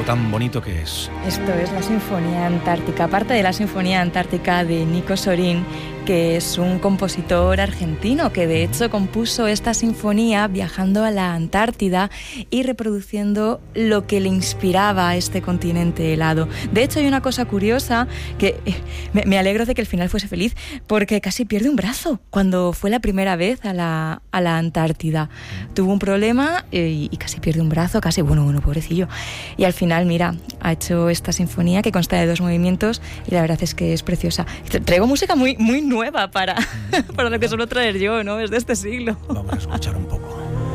tan bonito que es. Esto es la Sinfonía Antártica, parte de la Sinfonía Antártica de Nico Sorín, que es un compositor argentino que de hecho compuso esta sinfonía viajando a la Antártida y reproduciendo lo que le inspiraba a este continente helado. De hecho, hay una cosa curiosa que me alegro de que el final fuese feliz, porque casi pierde un brazo cuando fue la primera vez a la Antártida. Tuvo un problema y casi pierde un brazo, casi, bueno, pobrecillo. Y al final, mira, ha hecho esta sinfonía que consta de 2 movimientos y la verdad es que es preciosa. Traigo música muy nueva para lo que suelo traer yo, ¿no? Es de este siglo. Vamos a escuchar un poco.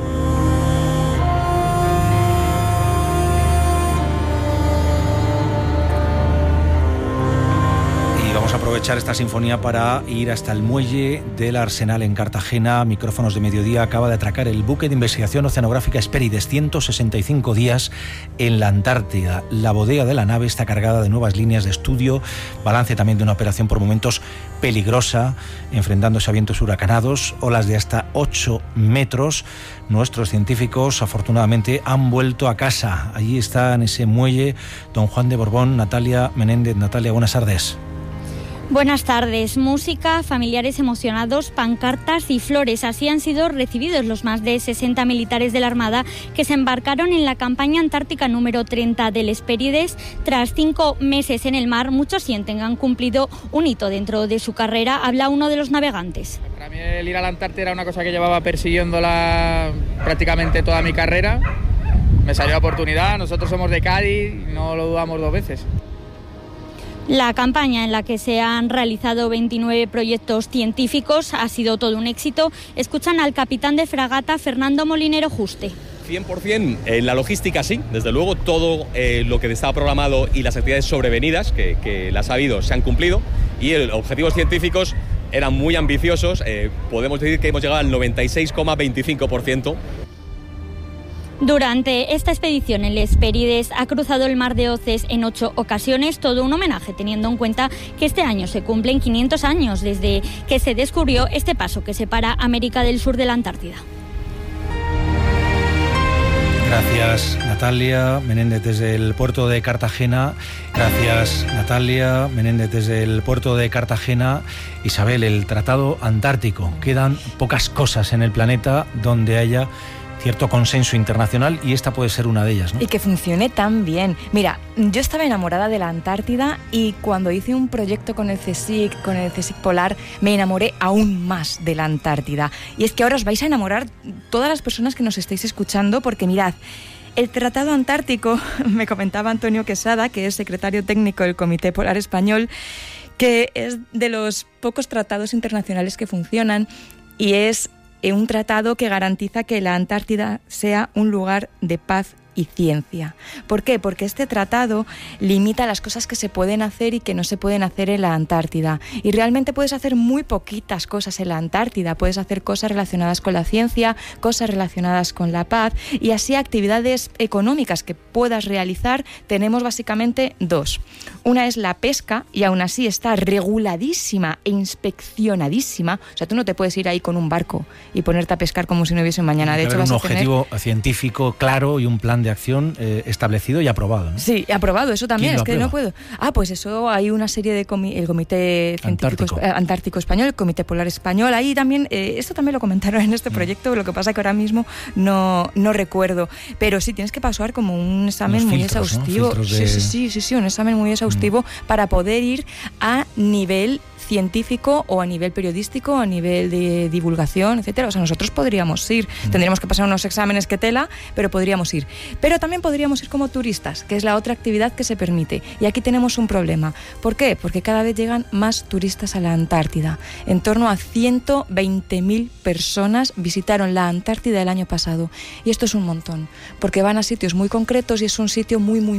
Vamos a aprovechar esta sinfonía para ir hasta el muelle del Arsenal en Cartagena. Micrófonos de Mediodía. Acaba de atracar el buque de investigación oceanográfica Hespérides, 165 días en la Antártida. La bodega de la nave está cargada de nuevas líneas de estudio, balance también de una operación por momentos peligrosa, enfrentándose a vientos huracanados, olas de hasta 8 metros. Nuestros científicos, afortunadamente, han vuelto a casa. Allí está en ese muelle don Juan de Borbón, Natalia Menéndez. Natalia, buenas tardes. Buenas tardes. Música, familiares emocionados, pancartas y flores. Así han sido recibidos los más de 60 militares de la Armada que se embarcaron en la campaña antártica número 30 del Hespérides. Tras 5 meses en el mar, muchos sienten que han cumplido un hito dentro de su carrera. Habla uno de los navegantes. Para mí el ir a la Antártida era una cosa que llevaba persiguiéndola prácticamente toda mi carrera. Me salió la oportunidad, nosotros somos de Cádiz y no lo dudamos 2 veces. La campaña en la que se han realizado 29 proyectos científicos ha sido todo un éxito. Escuchan al capitán de fragata, Fernando Molinero Juste. 100% en la logística sí, desde luego todo lo que estaba programado y las actividades sobrevenidas que las ha habido se han cumplido y los objetivos científicos eran muy ambiciosos, podemos decir que hemos llegado al 96,25%. Durante esta expedición, el Hespérides ha cruzado el mar de Oces en 8 ocasiones, todo un homenaje, teniendo en cuenta que este año se cumplen 500 años desde que se descubrió este paso que separa América del Sur de la Antártida. Gracias, Natalia Menéndez, desde el puerto de Cartagena. Gracias, Natalia Menéndez, desde el puerto de Cartagena. Isabel, el Tratado Antártico. Quedan pocas cosas en el planeta donde haya cierto consenso internacional y esta puede ser una de ellas, ¿no? Y que funcione tan bien. Mira, yo estaba enamorada de la Antártida y cuando hice un proyecto con el CSIC Polar, me enamoré aún más de la Antártida. Y es que ahora os vais a enamorar todas las personas que nos estáis escuchando, porque mirad, el Tratado Antártico, me comentaba Antonio Quesada, que es secretario técnico del Comité Polar Español, que es de los pocos tratados internacionales que funcionan y es un tratado que garantiza que la Antártida sea un lugar de paz y ciencia. ¿Por qué? Porque este tratado limita las cosas que se pueden hacer y que no se pueden hacer en la Antártida. Y realmente puedes hacer muy poquitas cosas en la Antártida. Puedes hacer cosas relacionadas con la ciencia, cosas relacionadas con la paz y así actividades económicas que puedas realizar. Tenemos básicamente 2. Una es la pesca y aún así está reguladísima e inspeccionadísima. O sea, tú no te puedes ir ahí con un barco y ponerte a pescar como si no hubiese un mañana. De hecho, vas a tener un objetivo científico claro y un plan de acción establecido y aprobado, ¿no? Sí, aprobado, eso también, es que aprueba? no puedo. Pues eso, hay una serie de el Comité Científico Antártico Español, el Comité Polar Español, ahí también, esto también lo comentaron en este proyecto, lo que pasa que ahora mismo no recuerdo, pero sí, tienes que pasar como un examen muy exhaustivo. ¿No? Sí, un examen muy exhaustivo para poder ir a nivel científico o a nivel periodístico, a nivel de divulgación, etcétera. O sea, nosotros podríamos ir, tendríamos que pasar unos exámenes que tela, pero podríamos ir. Pero también podríamos ir como turistas, que es la otra actividad que se permite. Y aquí tenemos un problema. ¿Por qué? Porque cada vez llegan más turistas a la Antártida. En torno a 120.000 personas visitaron la Antártida el año pasado. Y esto es un montón, porque van a sitios muy concretos y es un sitio muy